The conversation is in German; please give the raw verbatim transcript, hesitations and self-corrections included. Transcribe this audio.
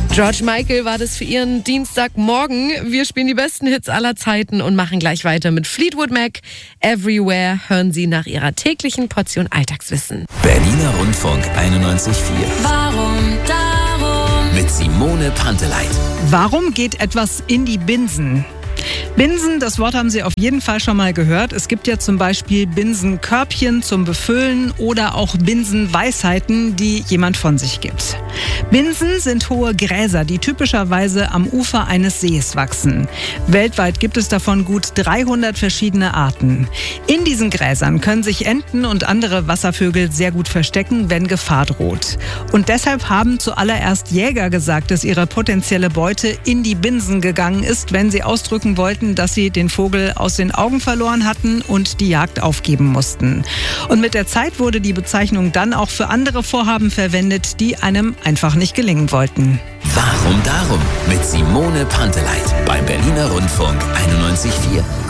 George Michael war das für ihren Dienstagmorgen. Wir spielen die besten Hits aller Zeiten und machen gleich weiter mit Fleetwood Mac. Everywhere hören Sie nach Ihrer täglichen Portion Alltagswissen. Berliner Rundfunk einundneunzig Komma vier. Warum, darum. Mit Simone Panteleit. Warum geht etwas in die Binsen? Binsen, das Wort haben Sie auf jeden Fall schon mal gehört. Es gibt ja zum Beispiel Binsenkörbchen zum Befüllen oder auch Binsenweisheiten, die jemand von sich gibt. Binsen sind hohe Gräser, die typischerweise am Ufer eines Sees wachsen. Weltweit gibt es davon gut dreihundert verschiedene Arten. In diesen Gräsern können sich Enten und andere Wasservögel sehr gut verstecken, wenn Gefahr droht. Und deshalb haben zuallererst Jäger gesagt, dass ihre potenzielle Beute in die Binsen gegangen ist, wenn sie ausdrücken wollten, dass sie den Vogel aus den Augen verloren hatten und die Jagd aufgeben mussten. Und mit der Zeit wurde die Bezeichnung dann auch für andere Vorhaben verwendet, die einem einfach nicht gelingen wollten. Warum darum? Mit Simone Panteleit beim Berliner Rundfunk einundneunzig Komma vier.